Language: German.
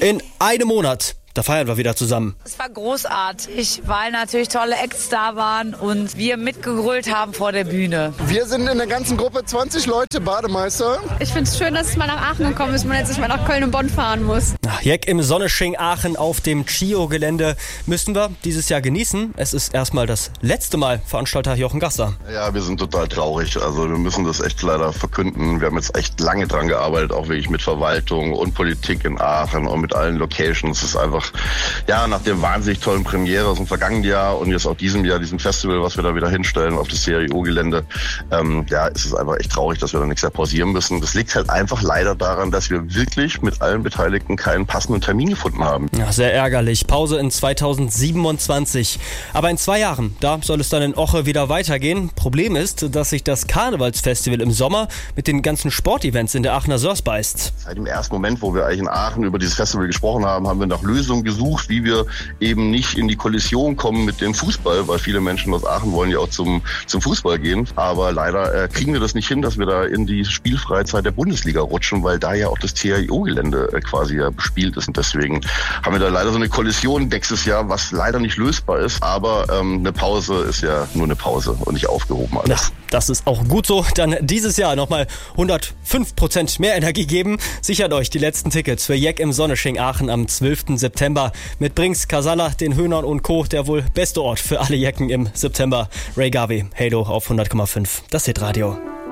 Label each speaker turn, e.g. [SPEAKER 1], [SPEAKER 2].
[SPEAKER 1] In einem Monat. Da feiern wir wieder zusammen.
[SPEAKER 2] Es war großartig, weil natürlich tolle Acts da waren und wir mitgegrölt haben vor der Bühne.
[SPEAKER 3] Wir sind in der ganzen Gruppe 20 Leute Bademeister.
[SPEAKER 4] Ich finde es schön, dass es mal nach Aachen gekommen ist, man jetzt nicht mal nach Köln und Bonn fahren muss.
[SPEAKER 1] Jeck im Sonnesching Aachen auf dem CHIO-Gelände müssen wir dieses Jahr genießen. Es ist erstmal das letzte Mal, Veranstalter Jochen Gasser.
[SPEAKER 5] Ja, wir sind total traurig. Also wir müssen das echt leider verkünden. Wir haben jetzt echt lange dran gearbeitet, auch wirklich mit Verwaltung und Politik in Aachen und mit allen Locations. Es ist einfach, ja, nach dem wahnsinnig tollen Premiere aus dem vergangenen Jahr und jetzt auch diesem Jahr, diesem Festival, was wir da wieder hinstellen auf das CHIO-Gelände, ist es einfach echt traurig, dass wir da nichts mehr pausieren müssen. Das liegt halt einfach leider daran, dass wir wirklich mit allen Beteiligten keinen passenden Termin gefunden haben.
[SPEAKER 1] Ja, sehr ärgerlich. Pause in 2027. Aber in 2 Jahren, da soll es dann in Oche wieder weitergehen. Problem ist, dass sich das Karnevalsfestival im Sommer mit den ganzen Sportevents in der Aachener Sörs beißt.
[SPEAKER 5] Seit dem ersten Moment, wo wir eigentlich in Aachen über dieses Festival gesprochen haben, haben wir nach Lösungen gesucht, wie wir eben nicht in die Kollision kommen mit dem Fußball, weil viele Menschen aus Aachen wollen ja auch zum Fußball gehen. Aber leider kriegen wir das nicht hin, dass wir da in die Spielfreizeit der Bundesliga rutschen, weil da ja auch das CHIO-Gelände quasi ja bespielt ist. Und deswegen haben wir da leider so eine Kollision nächstes Jahr, was leider nicht lösbar ist. Aber eine Pause ist ja nur eine Pause und nicht aufgehoben alles.
[SPEAKER 1] Ja, das ist auch gut so. Dann dieses Jahr nochmal 105% mehr Energie geben. Sichert euch die letzten Tickets für Jeck im Sonnesching Aachen am 12. September mit Brinks, Casalla, den Höhnern und Co. Der wohl beste Ort für alle Jecken im September. Ray Garvey, Halo auf 100,5. Das Hitradio.